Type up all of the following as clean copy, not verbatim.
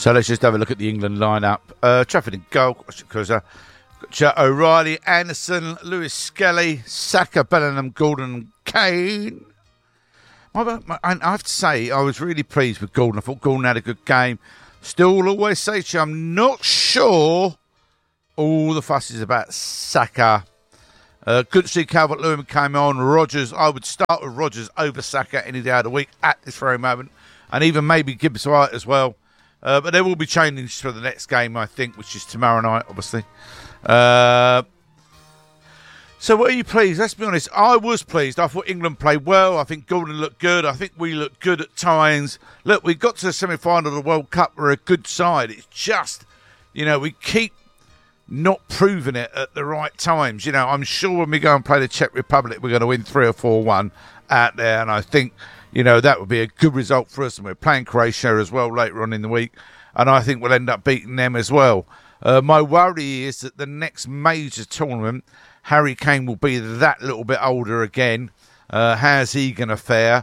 So let's just have a look at the England lineup. Trafford in goal, because O'Reilly, Anderson, Lewis Skelly, Saka, Bellingham, Gordon, Kane. I have to say, I was really pleased with Gordon. I thought Gordon had a good game. Still always say to you, I'm not sure all the fuss is about Saka. Good to see Calvert-Lewin came on. Rodgers, I would start with Rodgers over Saka any day of the week at this very moment. And even maybe Gibbs White as well. But there will be changes for the next game, I think, which is tomorrow night, obviously. So were you pleased? Let's be honest. I was pleased. I thought England played well. I think Gordon looked good. I think we looked good at times. Look, we got to the semi-final of the World Cup. We're a good side. It's just, we keep not proving it at the right times. I'm sure when we go and play the Czech Republic, we're going to win 3 or 4-1 out there. And I think, that would be a good result for us. And we're playing Croatia as well later on in the week. And I think we'll end up beating them as well. My worry is that the next major tournament, Harry Kane will be that little bit older again. How's he going to fare?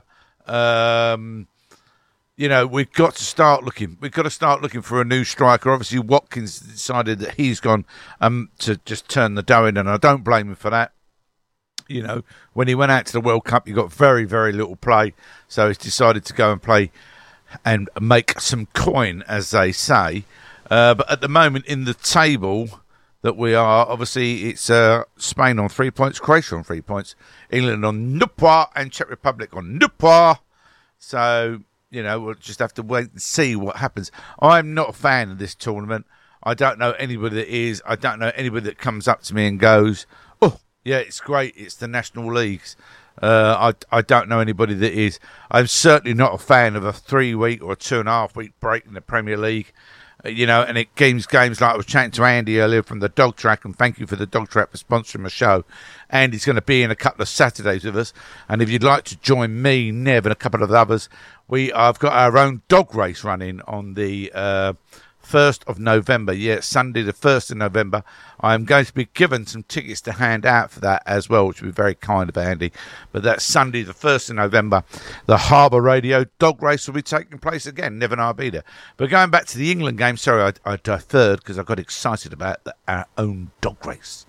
We've got to start looking. We've got to start looking for a new striker. Obviously, Watkins decided that he's gone to just turn the dough in, and I don't blame him for that. When he went out to the World Cup, he got very, very little play. So he's decided to go and play and make some coin, as they say. But at the moment in the table that we are, obviously it's Spain on 3 points, Croatia on 3 points, England on 0 points, and Czech Republic on 0 points. So, we'll just have to wait and see what happens. I'm not a fan of this tournament. I don't know anybody that is. I don't know anybody that comes up to me and goes, oh, yeah, it's great, it's the National Leagues. I don't know anybody that is. I'm certainly not a fan of a 3-week or a 2.5-week break in the Premier League. And it games like I was chatting to Andy earlier from the Dog Track, and thank you for the Dog Track for sponsoring my show. Andy's going to be in a couple of Saturdays with us, and if you'd like to join me, Nev, and a couple of others, I've got our own dog race running on the 1st of November. Yeah, Sunday the 1st of November. I'm going to be given some tickets to hand out for that as well, which would be very kind of Andy. But that's Sunday the 1st of November. The Harbour Radio dog race will be taking place again. Never know I'll be there. But going back to the England game, sorry, I deferred because I got excited about our own dog race.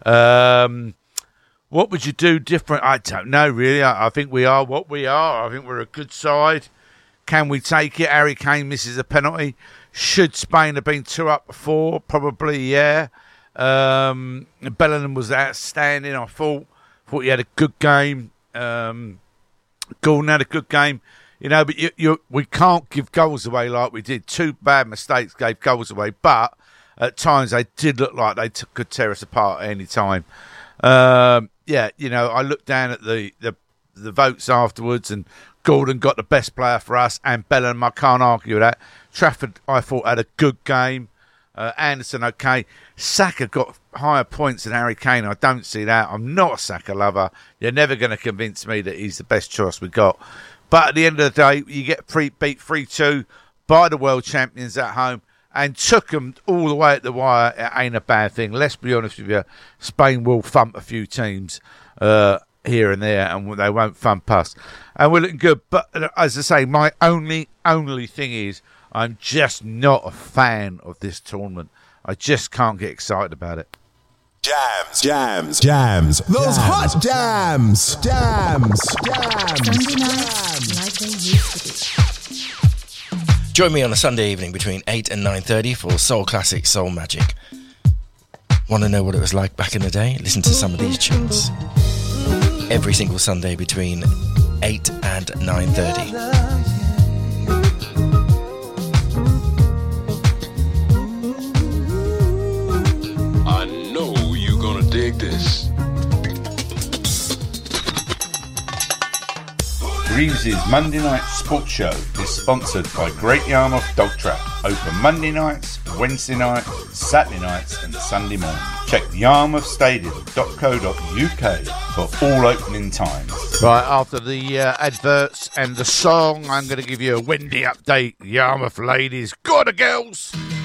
What would you do different? I don't know, really. I think we are what we are. I think we're a good side. Can we take it? Harry Kane misses a penalty. Should Spain have been 2 up before? Probably, yeah. Bellingham was outstanding, I thought. Thought he had a good game. Gordon had a good game. But we can't give goals away like we did. 2 bad mistakes gave goals away. But at times they did look like they could tear us apart at any time. I looked down at the votes afterwards, and Gordon got the best player for us, and Bellingham, I can't argue with that. Trafford, I thought, had a good game. Anderson, okay. Saka got higher points than Harry Kane. I don't see that. I'm not a Saka lover. You're never going to convince me that he's the best choice we got. But at the end of the day, you get beat 3-2 by the world champions at home and took them all the way at the wire. It ain't a bad thing. Let's be honest with you. Spain will thump a few teams here and there, and they won't thump us. And we're looking good. But as I say, my only thing is I'm just not a fan of this tournament. I just can't get excited about it. Jams. Those hot jams. Sunday nights like they used to be. Join me on a Sunday evening between 8 and 9:30 for Soul Classic, Soul Magic. Want to know what it was like back in the day? Listen to some of these tunes. Every single Sunday between 8 and 9:30. Dig this. Reeves' Monday Night Sports Show is sponsored by Great Yarmouth Dog Trap. Open Monday nights, Wednesday nights, Saturday nights and Sunday morning. Check yarmouthstadium.co.uk for all opening times. Right, after the adverts and the song, I'm going to give you a windy update. Yarmouth ladies, go on the girls!